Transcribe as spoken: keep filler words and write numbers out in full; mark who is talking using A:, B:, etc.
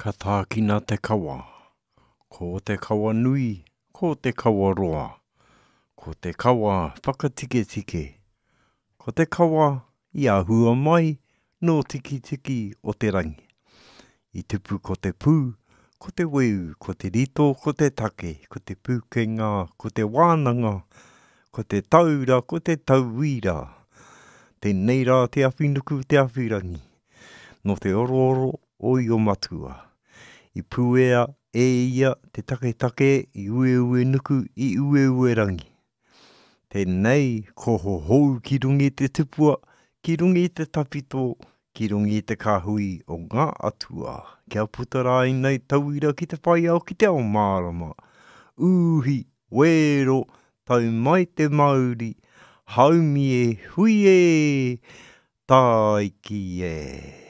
A: Ka tākina te kawa. Ko te kawa nui, ko te kawa roa. Ko te kawa whakatike tike. Ko te kawa i ahua mai no tiki tiki o te rangi. I tupu ko te pū, ko te weu, ko te rito, ko te take, ko te pūkenga, ko te wānanga, ko te taura, ko te tauira. Tēnei rā te awhinuku te awhirangi. No te oro oro o i o matua. I puea e ia te take take i ue ue nuku i ue ue rangi. Tēnei ko ho hou ki rungi te tupua, ki rungi te tapito, ki rungi te kahui o ngā atua. Kia putara i nei tauira ki te whai au ki te ao mārama. Uhi, wero, tau mai te Māori, haumi e hui e, taiki e.